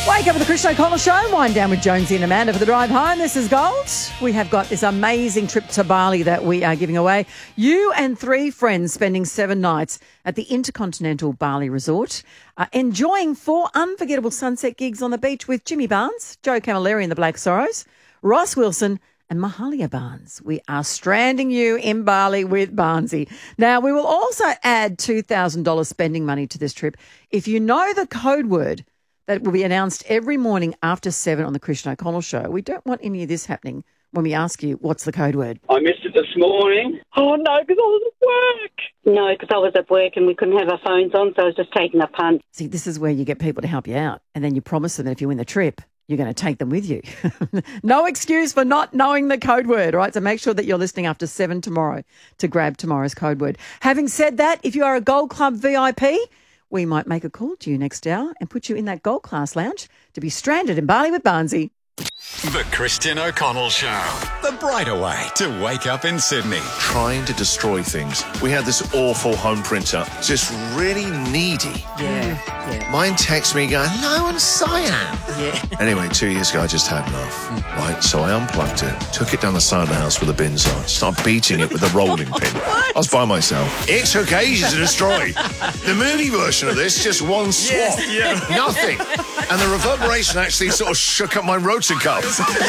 Wake up with the Christian O'Connell Show. Wind down with Jonesy and Amanda for the drive home. This is Gold. We have got this amazing trip to Bali that we are giving away. You and 3 friends spending 7 nights at the Intercontinental Bali Resort, enjoying 4 unforgettable sunset gigs on the beach with Jimmy Barnes, Joe Camilleri and the Black Sorrows, Ross Wilson and Mahalia Barnes. We are stranding you in Bali with Barnesy. Now, we will also add $2,000 spending money to this trip if you know the code word that will be announced every morning after 7 on the Christian O'Connell Show. We don't want any of this happening when we ask you, what's the code word? I missed it this morning. Oh, no, because I was at work. No, because I was at work and we couldn't have our phones on, so I was just taking a punt. See, this is where you get people to help you out, and then you promise them that if you win the trip, you're going to take them with you. No excuse for not knowing the code word, right? So make sure that you're listening after 7 tomorrow to grab tomorrow's code word. Having said that, if you are a Gold Club VIP, we might make a call to you next hour and put you in that Gold Class lounge to be stranded in Bali with Barnesy. The Christian O'Connell Show. The brighter way to wake up in Sydney. Trying to destroy things. We had this awful home printer, just really needy. Yeah. Mine texts me going, "Hello, I'm Cyan." Yeah. Anyway, 2 years ago, I just had enough. Right, so I unplugged it, took it down the side of the house with a bin saw, started beating it with a rolling pin. I was by myself. It took ages to destroy. The movie version of this, just one swap. Nothing. And the reverberation actually sort of shook up my rotor cuff.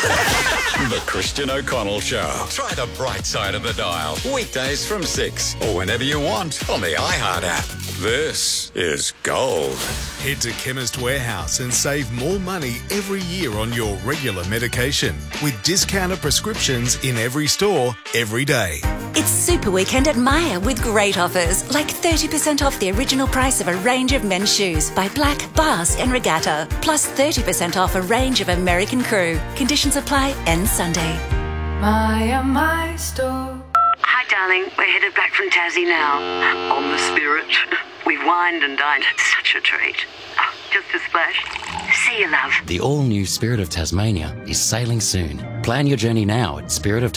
The Christian O'Connell Show. Try the bright side of the dial. Weekdays from 6 or whenever you want on the iHeart app. This is Gold. Head to Chemist Warehouse and save more money every year on your regular medication with discounted prescriptions in every store, every day. It's Super Weekend at Myer with great offers, like 30% off the original price of a range of men's shoes by Black, Basque and Regatta, plus 30% off a range of American Crew. Conditions apply, ends Sunday. My store. Hi, darling. We're headed back from Tassie now. On the Spirit. We've wined and dined. It's such a treat. Oh, just a splash. See you, love. The all-new Spirit of Tasmania is sailing soon. Plan your journey now at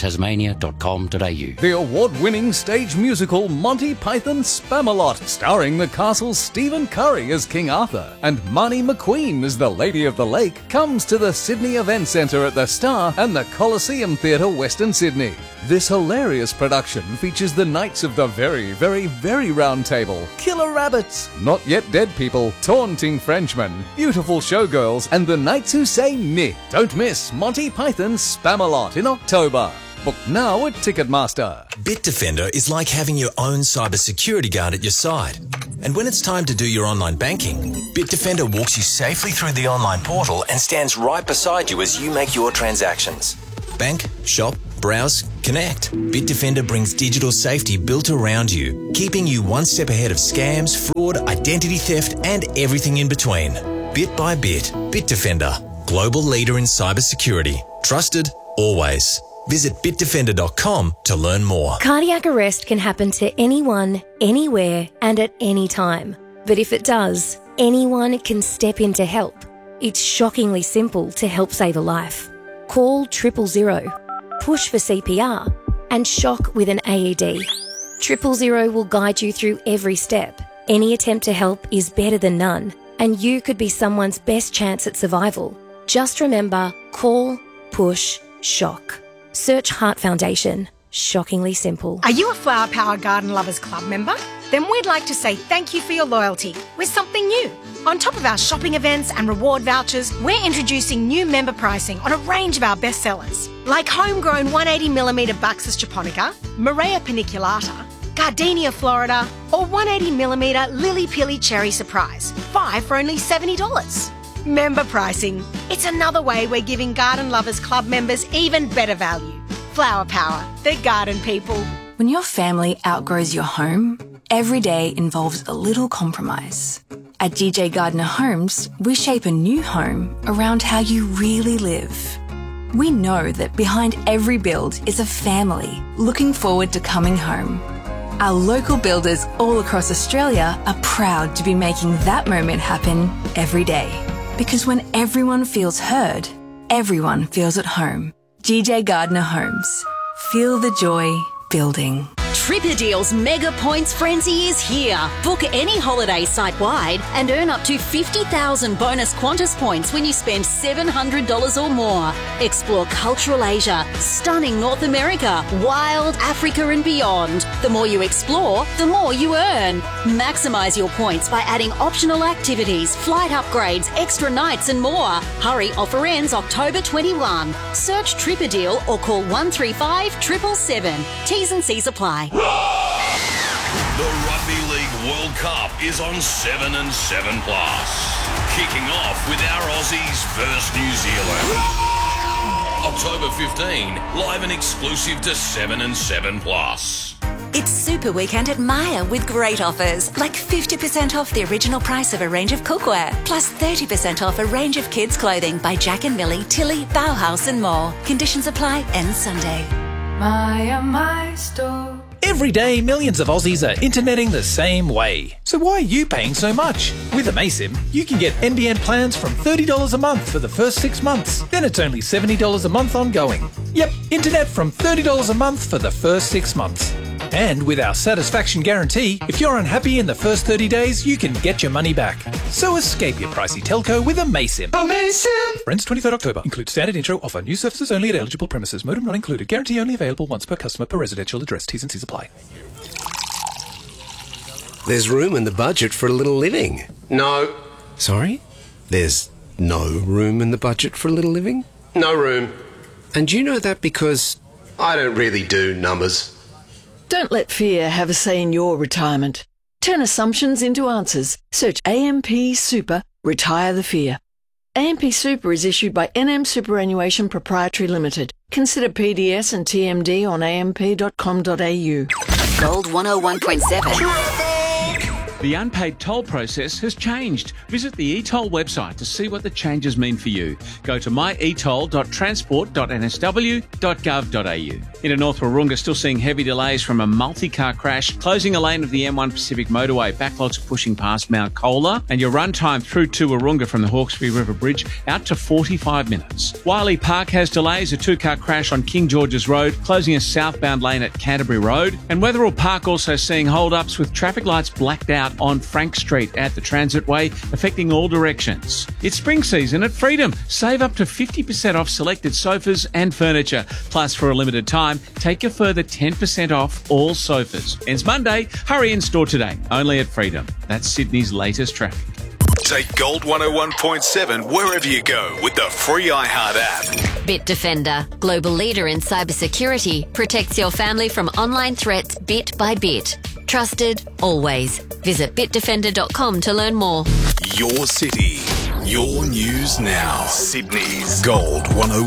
spiritoftasmania.com.au. The award-winning stage musical Monty Python Spamalot, starring the castle's Stephen Curry as King Arthur and Marnie McQueen as the Lady of the Lake, comes to the Sydney Event Centre at the Star and the Coliseum Theatre, Western Sydney. This hilarious production features the Knights of the Very, Very, Very Round Table, Killer Rabbits, Not Yet Dead People, Taunting Frenchmen, Beautiful Showgirls, and the Knights Who Say Meh. Don't miss Monty Python's Spamalot in October. Book now at Ticketmaster. Bitdefender is like having your own cybersecurity guard at your side. And when it's time to do your online banking, Bitdefender walks you safely through the online portal and stands right beside you as you make your transactions. Bank, shop, browse, connect. Bitdefender brings digital safety built around you, keeping you one step ahead of scams, fraud, identity theft, and everything in between. Bit by bit, Bitdefender, global leader in cybersecurity. Trusted, always. Visit bitdefender.com to learn more. Cardiac arrest can happen to anyone, anywhere, and at any time. But if it does, anyone can step in to help. It's shockingly simple to help save a life. Call 000, push for CPR, and shock with an AED. 000 will guide you through every step. Any attempt to help is better than none, and you could be someone's best chance at survival. Just remember, call, push, shock. Search Heart Foundation. Shockingly simple. Are you a Flower Power Garden Lovers Club member? Then we'd like to say thank you for your loyalty with something new. On top of our shopping events and reward vouchers, we're introducing new member pricing on a range of our bestsellers, like homegrown 180mm Buxus japonica, Maria paniculata, Gardenia Florida, or 180mm Lily Pilly Cherry Surprise, 5 for only $70. Member pricing. It's another way we're giving Garden Lovers Club members even better value. Flower Power, the garden people. When your family outgrows your home, every day involves a little compromise. At DJ Gardner Homes, we shape a new home around how you really live. We know that behind every build is a family looking forward to coming home. Our local builders all across Australia are proud to be making that moment happen every day. Because when everyone feels heard, everyone feels at home. DJ Gardner Homes. Feel the joy building. Tripperdeal's Mega Points Frenzy is here. Book any holiday site-wide and earn up to 50,000 bonus Qantas points when you spend $700 or more. Explore cultural Asia, stunning North America, wild Africa and beyond. The more you explore, the more you earn. Maximise your points by adding optional activities, flight upgrades, extra nights and more. Hurry, offer ends October 21. Search Tripperdeal or call 135 777. T's and C's apply. The Rugby League World Cup is on 7 and 7 Plus. Kicking off with our Aussies versus New Zealand. October 15, live and exclusive to 7 and 7 Plus. It's Super Weekend at Maya with great offers, like 50% off the original price of a range of cookware, plus 30% off a range of kids' clothing by Jack and Millie, Tilly, Bauhaus and more. Conditions apply, ends Sunday. My store. Every day, millions of Aussies are interneting the same way. So why are you paying so much? With Amaysim, you can get NBN plans from $30 a month for the first 6 months. Then it's only $70 a month ongoing. Yep, internet from $30 a month for the first 6 months. And with our satisfaction guarantee, if you're unhappy in the first 30 days, you can get your money back. So escape your pricey telco with Amaysim. Amaysim! Ends 23rd October. Includes standard intro offer. New services only at eligible premises. Modem not included. Guarantee only available once per customer per residential address. T's and C's apply. There's room in the budget for a little living. No. Sorry? There's no room in the budget for a little living? No room. And you know that because I don't really do numbers. Don't let fear have a say in your retirement. Turn assumptions into answers. Search AMP Super, Retire the Fear. AMP Super is issued by NM Superannuation Proprietary Limited. Consider PDS and TMD on amp.com.au. Gold 101.7. The unpaid toll process has changed. Visit the eToll website to see what the changes mean for you. Go to myetoll.transport.nsw.gov.au. Into North Wahroonga, still seeing heavy delays from a multi-car crash, closing a lane of the M1 Pacific motorway. Backlogs are pushing past Mount Cola, and your run time through to Wahroonga from the Hawkesbury River Bridge out to 45 minutes. Wiley Park has delays, a two-car crash on King George's Road, closing a southbound lane at Canterbury Road. And Wetherill Park also seeing hold-ups with traffic lights blacked out on Frank Street at the Transitway, affecting all directions. It's spring season at Freedom. Save up to 50% off selected sofas and furniture. Plus, for a limited time, take a further 10% off all sofas. Ends Monday. Hurry in store today. Only at Freedom. That's Sydney's latest traffic. Take Gold 101.7 wherever you go with the free iHeart app. Bitdefender, global leader in cybersecurity, protects your family from online threats bit by bit. Trusted, always. Visit bitdefender.com to learn more. Your city, your news now. Sydney's Gold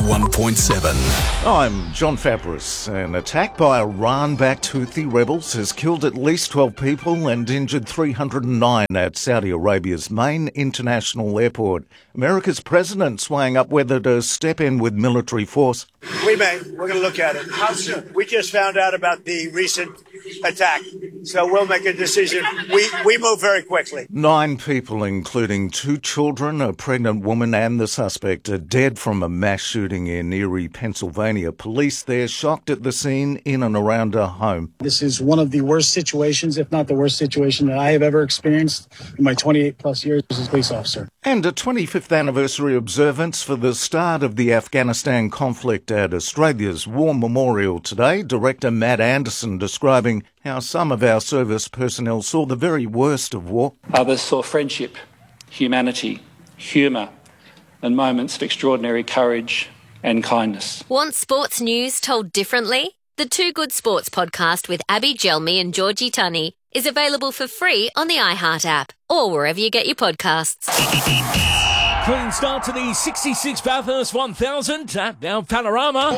101.7. I'm John Fabris. An attack by Iran-backed Houthi rebels has killed at least 12 people and injured 309 at Saudi Arabia's main international airport. America's president weighing up whether to step in with military force. We're going to look at it. How soon? We just found out about the recent attack, so we'll make a decision. We move very quickly. 9 people, including 2 children, a pregnant woman and the suspect, are dead from a mass shooting in Erie, Pennsylvania. Police there shocked at the scene in and around a home. This is one of the worst situations, if not the worst situation that I have ever experienced in my 28 plus years as a police officer. And a 25th anniversary observance for the start of the Afghanistan conflict at Australia's War Memorial today. Director Matt Anderson describing how some of our service personnel saw the very worst of war. Others saw friendship, humanity, humour, and moments of extraordinary courage and kindness. Want sports news told differently? The Too Good Sports podcast with Abby Gelmi and Georgie Tunney is available for free on the iHeart app or wherever you get your podcasts. Clean start to the 66 Bathurst 1000 at our Panorama.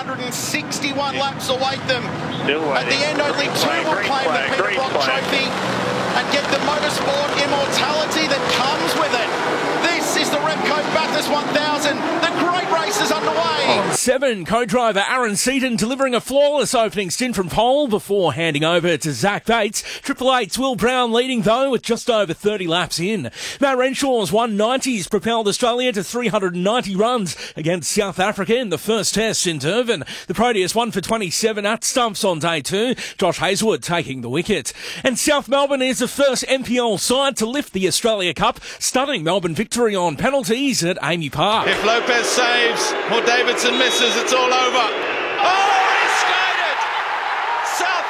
161 laps await them. At the end, only 2 will claim the Peter Brock Trophy and get the motorsport immortality that comes with it. This is the Repco Bathurst 1000. The great race is underway. On 7, co-driver Aaron Seaton delivering a flawless opening stint from pole before handing over to Zach Bates. Triple Eight's Will Brown leading though with just over 30 laps in. Matt Renshaw's 190s propelled Australia to 390 runs against South Africa in the first test in Durban. The Proteus 1 for 27 at stumps on day 2. Josh Hazelwood taking the wicket. And South Melbourne is the first NPL side to lift the Australia Cup. Stunning Melbourne victory on penalties at Amy Park. If Lopez saves or Davidson misses, it's all over. Oh, he skied it! South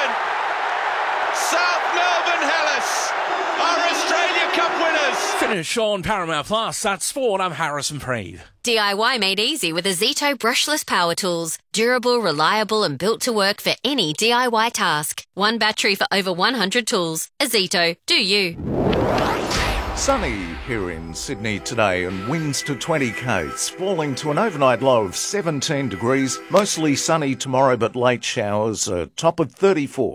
Melbourne Hellas are Australia Cup winners. Finish on Paramount Plus. That's sport. I'm Harrison Preeve. DIY made easy with Azito brushless power tools. Durable, reliable and built to work for any DIY task. One battery for over 100 tools. Azito, do you. Sunny here in Sydney today and winds to 20 k's, falling to an overnight low of 17 degrees. Mostly sunny tomorrow but late showers, a top of 34.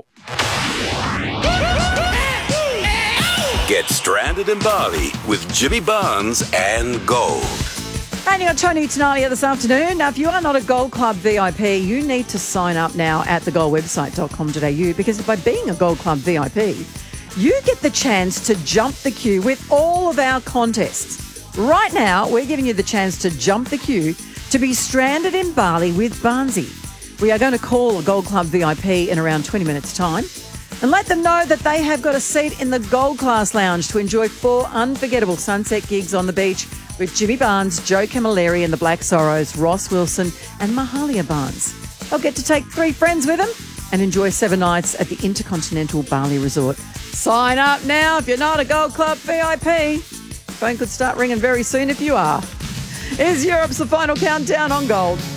Get stranded in Bali with Jimmy Barnes and Gold. Raining on Tony Tenalia this afternoon. Now, if you are not a Gold Club VIP, you need to sign up now at thegoldwebsite.com.au because by being a Gold Club VIP, you get the chance to jump the queue with all of our contests. Right now, we're giving you the chance to jump the queue to be stranded in Bali with Barnsey. We are going to call a Gold Club VIP in around 20 minutes' time and let them know that they have got a seat in the Gold Class Lounge to enjoy 4 unforgettable sunset gigs on the beach with Jimmy Barnes, Joe Camilleri and the Black Sorrows, Ross Wilson and Mahalia Barnes. They'll get to take 3 friends with them and enjoy 7 nights at the Intercontinental Bali Resort. Sign up now if you're not a Gold Club VIP. Phone could start ringing very soon if you are. Here's Europe's The Final Countdown on Gold.